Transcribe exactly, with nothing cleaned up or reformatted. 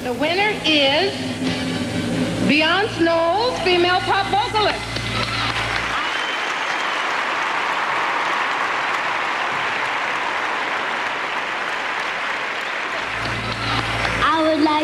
The winner is Beyonce Knowles, female pop voice.